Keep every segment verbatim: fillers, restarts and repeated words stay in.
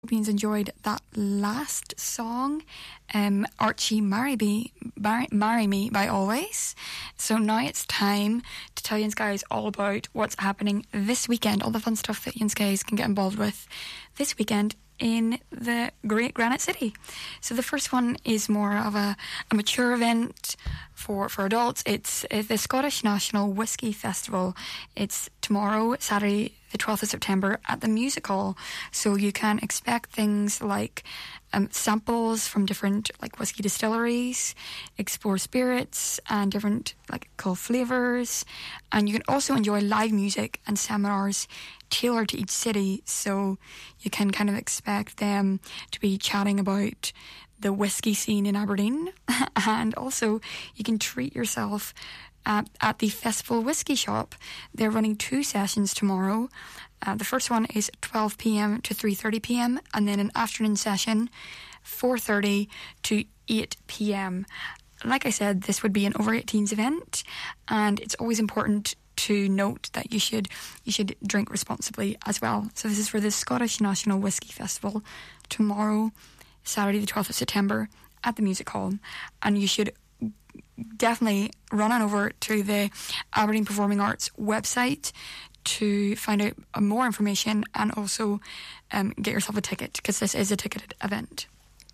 Hope you enjoyed that last song, um, Archie Marry Me, Marry, Marry Me by Always. So now it's time to tell you guys all about what's happening this weekend, all the fun stuff that you guys can get involved with this weekend in the Great Granite City. So the first one is more of a, a mature event for, for adults. It's uh, the Scottish National Whisky Festival. It's tomorrow, Saturday, the twelfth of September at the Music Hall. So you can expect things like um, samples from different like whiskey distilleries, explore spirits and different like cool flavours. And you can also enjoy live music and seminars tailored to each city. So you can kind of expect them to be chatting about the whiskey scene in Aberdeen. And also you can treat yourself At, at the Festival Whisky Shop. They're running two sessions tomorrow. Uh, the first one is twelve p.m. to three thirty p.m. and then an afternoon session four thirty to eight p.m. Like I said, this would be an over eighteens event, and it's always important to note that you should you should drink responsibly as well. So this is for the Scottish National Whisky Festival tomorrow, Saturday the twelfth of September at the Music Hall, and you should definitely run on over to the Aberdeen Performing Arts website to find out more information and also um, get yourself a ticket, because this is a ticketed event.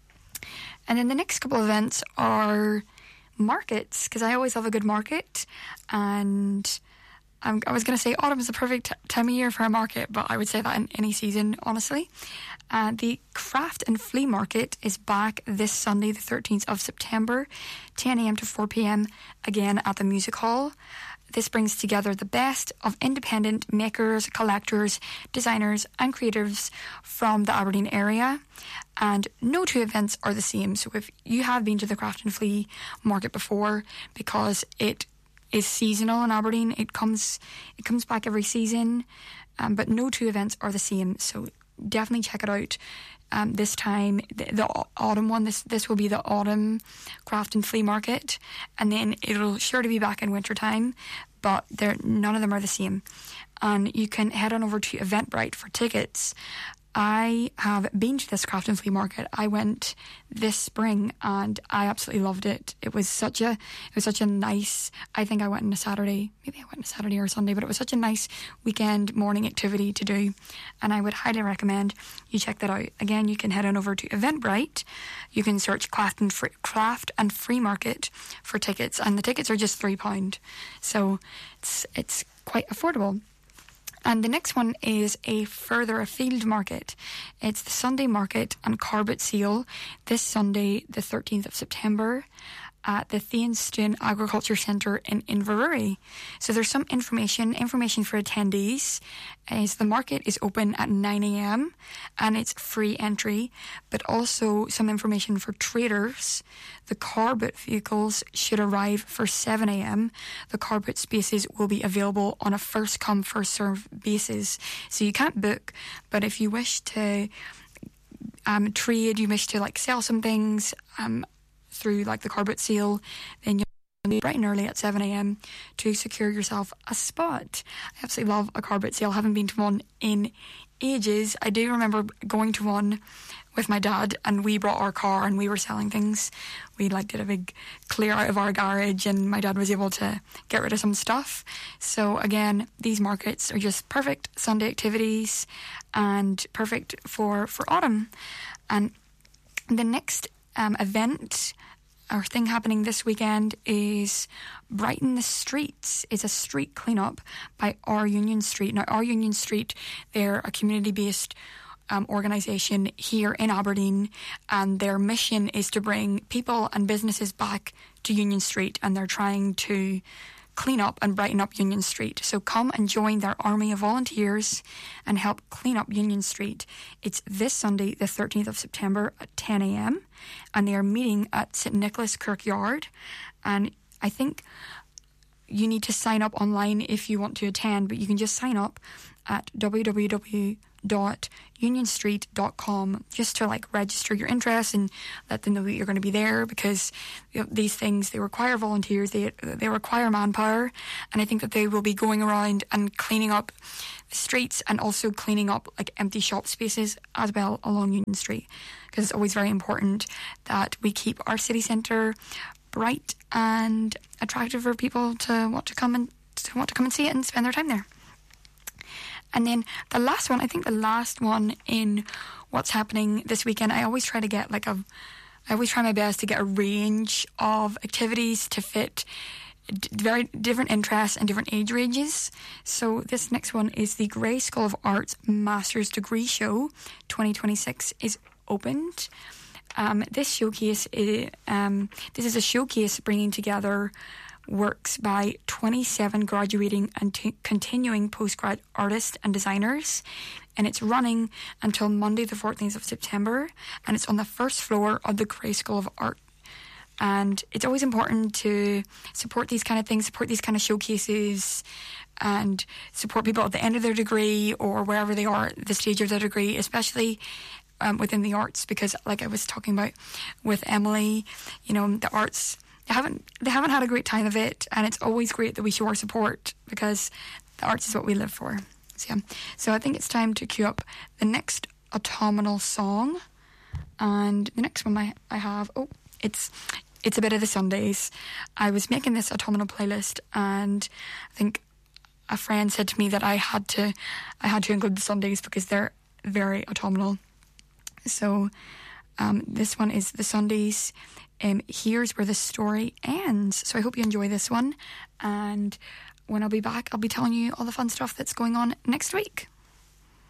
And then the next couple of events are markets, because I always love a good market, and I'm, I was going to say autumn is the perfect t- time of year for a market, but I would say that in any season, honestly. Uh, the Craft and Flea Market is back this Sunday, the thirteenth of September, ten a.m. to four p.m, again at the Music Hall. This brings together the best of independent makers, collectors, designers and creatives from the Aberdeen area. And no two events are the same. So if you have been to the Craft and Flea Market before, because it is seasonal in Aberdeen, it comes it comes back every season, um, but no two events are the same. So definitely check it out. Um, this time, the, the autumn one, this this will be the autumn Craft and Flea Market, and then it'll sure to be back in winter time, but they're, none of them are the same. And you can head on over to Eventbrite for tickets. I have been to this Craft and Flea Market. I went this spring and I absolutely loved it. It was such a, it was such a nice, I think I went on a Saturday, maybe I went on a Saturday or a Sunday, but it was such a nice weekend morning activity to do. And I would highly recommend you check that out. Again, you can head on over to Eventbrite. You can search Craft and Free, Craft and Free Market for tickets, and the tickets are just three pounds. So it's, it's quite affordable. And the next one is a further afield market. It's the Sunday Market and Carpet Sale this Sunday, the thirteenth of September, at the Thainstone Agriculture Centre in Inverurie. So there's some information, information for attendees. Is the market is open at nine a.m. and it's free entry, but also some information for traders. The carpet vehicles should arrive for seven a.m. The carpet spaces will be available on a first come, first serve basis. So you can't book, but if you wish to um, trade, you wish to like sell some things, um, through like the carpet sale, then you'll be bright and early at seven a.m. to secure yourself a spot. I absolutely love a carpet sale. I haven't been to one in ages. I do remember going to one with my dad, and we brought our car and we were selling things. We like did a big clear out of our garage, and my dad was able to get rid of some stuff. So again, these markets are just perfect Sunday activities and perfect for, for autumn. And the next um, event Our thing happening this weekend is Brighten the Streets. It's a street cleanup by Our Union Street. Now, Our Union Street, they're a community-based um, organisation here in Aberdeen, and their mission is to bring people and businesses back to Union Street, and they're trying to clean up and brighten up Union Street. So come and join their army of volunteers and help clean up Union Street. It's this Sunday, the thirteenth of September at ten a.m. and they are meeting at St Nicholas Kirkyard. And I think you need to sign up online if you want to attend, but you can just sign up at w w w dot union street dot com just to like register your interest and let them know that you're going to be there, because you know, these things, they require volunteers, they they require manpower, and I think that they will be going around and cleaning up the streets and also cleaning up like empty shop spaces as well along Union Street, because it's always very important that we keep our city centre bright and attractive for people to want to come and to want to come and see it and spend their time there. And then the last one, I think the last one in what's happening this weekend, I always try to get like a, I always try my best to get a range of activities to fit d- very different interests and different age ranges. So this next one is the Grey School of Arts Master's Degree Show twenty twenty-six is opened. Um, this showcase, is, um, this is a showcase bringing together works by twenty-seven graduating and t- continuing postgrad artists and designers, and it's running until Monday the fourteenth of September, and it's on the first floor of the Grey School of Art. And it's always important to support these kind of things, support these kind of showcases, and support people at the end of their degree or wherever they are at the stage of their degree, especially um, within the arts, because like I was talking about with Emily, you know, the arts, They haven't they haven't had a great time of it, and it's always great that we show our support, because the arts is what we live for. So, yeah. So I think it's time to cue up the next autumnal song, and the next one I I have oh it's it's a bit of the Sundays. I was making this autumnal playlist, and I think a friend said to me that I had to I had to include the Sundays because they're very autumnal. So um, this one is the Sundays. Um, here's where the story ends. So I hope you enjoy this one, and when I'll be back, I'll be telling you all the fun stuff that's going on next week.